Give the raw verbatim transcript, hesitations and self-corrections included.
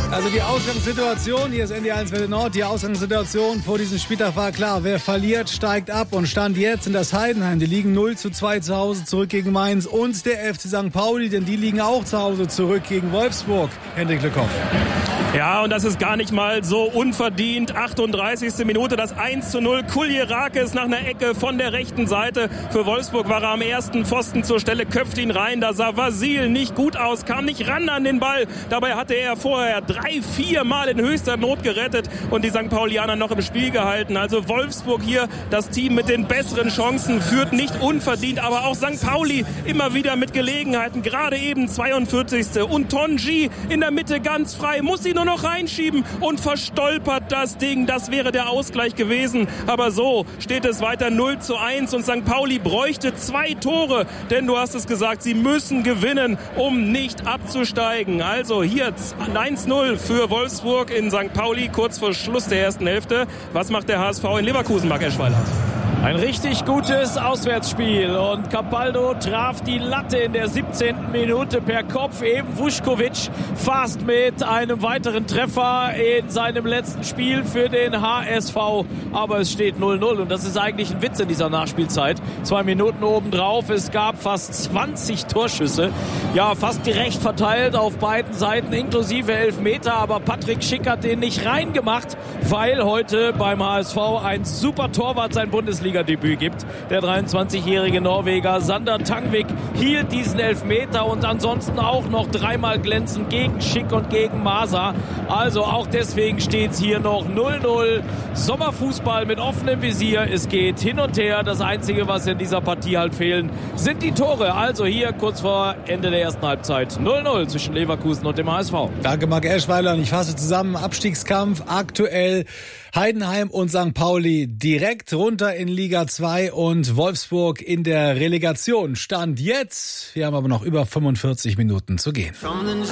Also die Ausgangssituation, hier ist N D eins Welle Nord, die Ausgangssituation vor diesem Spieltag war klar, wer verliert, steigt ab und stand jetzt in das Heidenheim. Die liegen null zu zwei zu Hause zurück gegen Mainz und der F C Sankt Pauli, denn die liegen auch zu Hause zurück gegen Wolfsburg. Hendrik Lückhoff. Ja, und das ist gar nicht mal so unverdient. achtunddreißigste Minute, das eins zu null. Kuljerakis nach einer Ecke von der rechten Seite. Für Wolfsburg war er am ersten Pfosten zur Stelle, köpft ihn rein. Da sah Vasil nicht gut aus, kam nicht ran an den Ball. Dabei hatte er vorher drei, vier Mal in höchster Not gerettet und die Sankt Paulianer noch im Spiel gehalten. Also Wolfsburg hier, das Team mit den besseren Chancen, führt nicht unverdient. Aber auch Sankt Pauli immer wieder mit Gelegenheiten. Gerade eben zweiundvierzigste Und Tonji in der Mitte ganz frei, muss ihn nur noch reinschieben und verstolpert das Ding. Das wäre der Ausgleich gewesen. Aber so steht es weiter null zu eins und Sankt Pauli bräuchte zwei Tore. Denn du hast es gesagt, sie müssen gewinnen, um nicht abzusteigen. Also hier eins null für Wolfsburg in Sankt Pauli, kurz vor Schluss der ersten Hälfte. Was macht der H S V in Leverkusen, Marc Eschweiler? Ein richtig gutes Auswärtsspiel und Capaldo traf die Latte in der siebzehnten Minute per Kopf. Eben Vuskovic fast mit einem weiteren Treffer in seinem letzten Spiel für den H S V. Aber es steht null null und das ist eigentlich ein Witz in dieser Nachspielzeit. Zwei Minuten obendrauf. Es gab fast zwanzig Torschüsse. Ja, fast gerecht verteilt auf beiden Seiten, inklusive Elfmeter. Aber Patrick Schick hat den nicht reingemacht, weil heute beim H S V ein super Torwart sein Bundesliga-Debüt gibt. Der dreiundzwanzigjährige Norweger Sander Tangvik hielt diesen Elfmeter und ansonsten auch noch dreimal glänzend gegen Schick und gegen Masa. Also auch deswegen steht es hier noch null null. Sommerfußball mit offenem Visier. Es geht hin und her. Das Einzige, was in dieser Partie halt fehlen, sind die Tore. Also hier kurz vor Ende der ersten Halbzeit null null zwischen Leverkusen und dem H S V. Danke, Marc Eschweiler. Und ich fasse zusammen, Abstiegskampf aktuell Heidenheim und Sankt Pauli direkt runter in Liga zwei und Wolfsburg in der Relegation. Stand jetzt, wir haben aber noch über fünfundvierzig Minuten zu gehen.